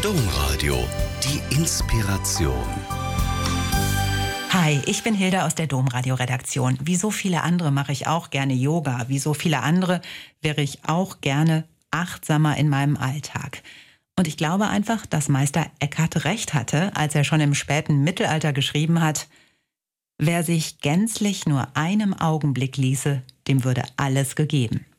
Domradio, die Inspiration. Hi, ich bin Hilda aus der Domradio-Redaktion. Wie so viele andere mache ich auch gerne Yoga. Wie so viele andere wäre ich auch gerne achtsamer in meinem Alltag. Und ich glaube einfach, dass Meister Eckhart recht hatte, als er schon im späten Mittelalter geschrieben hat: Wer sich gänzlich nur einem Augenblick ließe, dem würde alles gegeben.